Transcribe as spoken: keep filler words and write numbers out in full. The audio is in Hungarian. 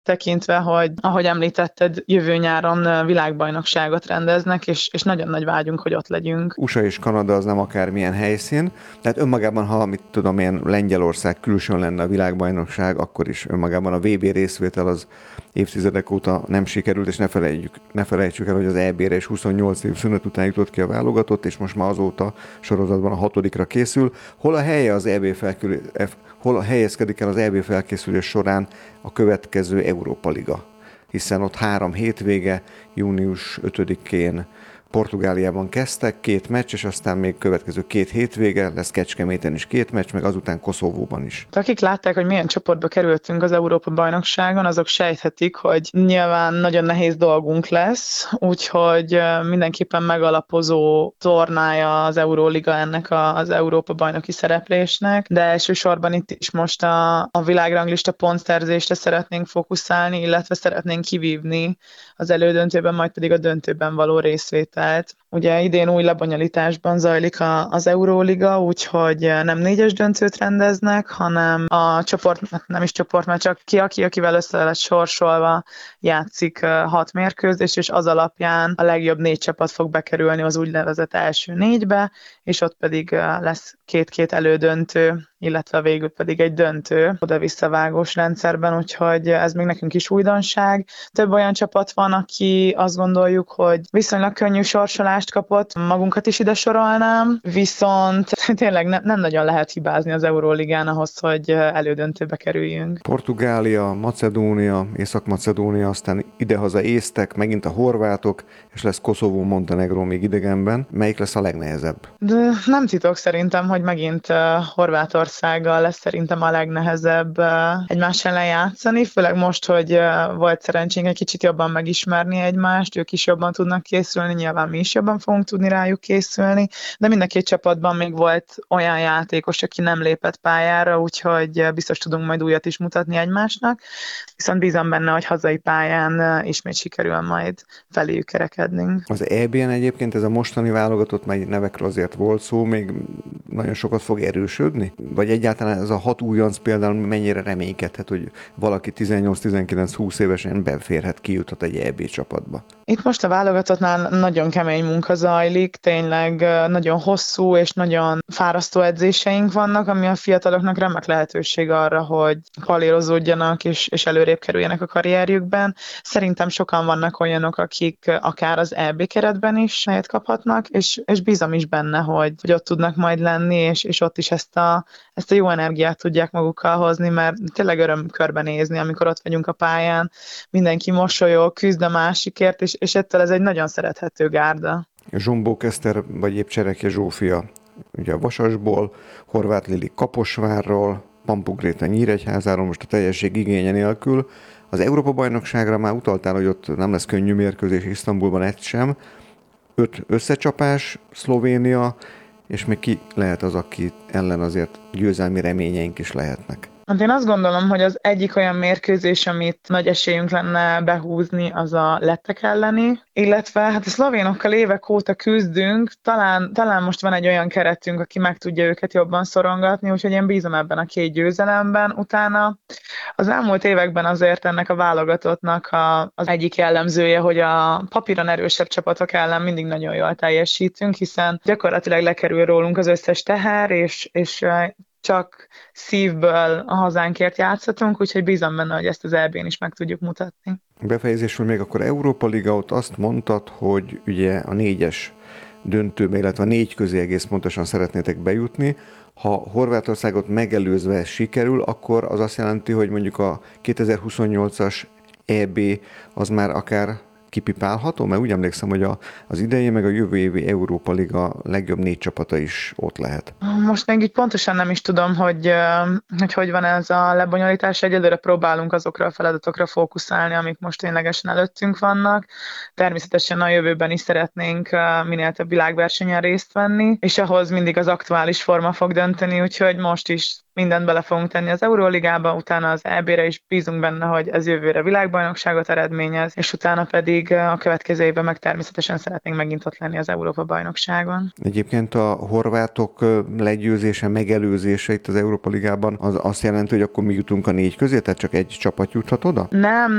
tekintve, hogy ahogy említetted, jövő nyáron világbajnokságot rendeznek, és, és nagyon nagy vágyunk, hogy ott legyünk. u es á és Kanada az nem akármilyen helyszín, tehát önmagában, ha mit tudom én, Lengyelország külsőn lenne a világbajnokság, akkor is önmagában a vé bé részvétel az évtizedek óta nem sikerült, és ne felejtjük, ne felejtsük el, hogy az é bé-re is huszonnyolc év szünet után jutott ki a válogatott, és most már azóta sorozatban a hatodikra készül. Hol a helye az é bé felkül... hol helyezkedik el az é bé felkészülés során a következő Európa Liga? Hiszen ott három hétvége, június ötödikén Portugáliában kezdtek, két meccs, és aztán még következő két hétvége, lesz Kecskeméten is két meccs, meg azután Koszovóban is. Akik látták, hogy milyen csoportba kerültünk az Európa-bajnokságon, azok sejthetik, hogy nyilván nagyon nehéz dolgunk lesz, úgyhogy mindenképpen megalapozó tornája az Euróliga ennek az Európa-bajnoki szereplésnek, de elsősorban itt is most a, a világranglista pontszerzésre szeretnénk fókuszálni, illetve szeretnénk kivívni az elődöntőben, majd pedig a döntőben való részvételt. Ugye idén új lebonyolításban zajlik a, az Euróliga, úgyhogy nem négyes döntőt rendeznek, hanem a csoport, nem is csoport, mert csak ki, aki, akivel össze lett sorsolva játszik hat mérkőzést, és az alapján a legjobb négy csapat fog bekerülni az úgynevezett első négybe, és ott pedig lesz két-két elődöntő, illetve végül pedig egy döntő oda-visszavágós rendszerben, úgyhogy ez még nekünk is újdonság. Több olyan csapat van, aki azt gondoljuk, hogy viszonylag könnyű sorsolást kapott, magunkat is ide sorolnám, viszont tényleg ne, nem nagyon lehet hibázni az Euróligán ahhoz, hogy elődöntőbe kerüljünk. Portugália, Macedónia, Észak-Macedónia, aztán idehaza észtek, megint a horvátok, és lesz Koszovó, Montenegró még idegenben. Melyik lesz a legnehezebb? De nem titok szerintem, hogy megint uh, Horvátországgal lesz szerintem a legnehezebb uh, egymás ellen játszani, főleg most, hogy uh, volt szerencsénk egy kicsit jobban megismerni egymást, ők is jobban tudnak készülni, nyilván mi is jobban fogunk tudni rájuk készülni, de mind a két csapatban még volt olyan játékos, aki nem lépett pályára, úgyhogy uh, biztos tudunk majd újat is mutatni egymásnak, viszont bízom benne, hogy hazai pályán uh, ismét sikerül majd feléjük kerekedni. Az é bén egyébként ez a mostani válogatott, mely nevekről azért volt szó, még nagyon sokat fog erősödni? Vagy egyáltalán ez a hat újonc például mennyire reménykedhet, hogy valaki tizennyolc-tizenkilenc-húsz évesen beférhet, kijuthat egy é bé csapatba? Itt most a válogatottnál nagyon kemény munka zajlik, tényleg nagyon hosszú és nagyon fárasztó edzéseink vannak, ami a fiataloknak remek lehetőség arra, hogy palérozódjanak és, és előrébb kerüljenek a karrierjükben. Szerintem sokan vannak olyanok, akik akár az é bé keretben is helyet kaphatnak, és, és bízom is benne, hogy, hogy ott tudnak majd lenni, és, és ott is ezt a, ezt a jó energiát tudják magukkal hozni, mert tényleg öröm körbenézni, amikor ott vagyunk a pályán, mindenki mosolyog, küzd a másikért, és, és ettől ez egy nagyon szerethető gárda. Zsombó Keszter, vagy épp Csereke Zsófia, ugye a Vasasból, Horváth Lili Kaposvárról, Pampuk Gréta Nyíregyházáról, most a teljesség igénye nélkül. Az Európa-bajnokságra már utaltál, hogy ott nem lesz könnyű mérkőzés, Isztambulban egy sem. Öt összecsapás, Szlovénia, és még ki lehet az, aki ellen azért győzelmi reményeink is lehetnek? Hát én azt gondolom, hogy az egyik olyan mérkőzés, amit nagy esélyünk lenne behúzni, az a lettek elleni, illetve hát a szlovénokkal évek óta küzdünk, talán, talán most van egy olyan keretünk, aki meg tudja őket jobban szorongatni, úgyhogy én bízom ebben a két győzelemben. Utána az elmúlt években azért ennek a válogatottnak a, az egyik jellemzője, hogy a papíron erősebb csapatok ellen mindig nagyon jól teljesítünk, hiszen gyakorlatilag lekerül rólunk az összes teher, és, és csak szívből a hazánkért játszhatunk, úgyhogy bízom benne, hogy ezt az é bén is meg tudjuk mutatni. Befejezésül még akkor Európa Liga, ott azt mondtad, hogy ugye a négyes döntőbe, illetve a négy közé egész pontosan szeretnétek bejutni. Ha Horvátországot megelőzve sikerül, akkor az azt jelenti, hogy mondjuk a kétezer-huszonnyolcas é bé az már akár kipipálható? Mert úgy emlékszem, hogy a, az idei meg a jövő évi Európa Liga legjobb négy csapata is ott lehet. Most még így pontosan nem is tudom, hogy hogy, hogy van ez a lebonyolítás. Egyelőre próbálunk azokra a feladatokra fókuszálni, amik most ténylegesen előttünk vannak. Természetesen a jövőben is szeretnénk minél több világversenyen részt venni, és ahhoz mindig az aktuális forma fog dönteni, úgyhogy most is mindent bele fogunk tenni az Euróligába, utána az é bé-re is bízunk benne, hogy ez jövőre világbajnokságot eredményez, és utána pedig a következő évben meg természetesen szeretnénk megint ott lenni az Európa-bajnokságon. Egyébként a horvátok legyőzése, megelőzése itt az Európa Ligában az azt jelenti, hogy akkor mi jutunk a négy közé, tehát csak egy csapat juthat oda? Nem,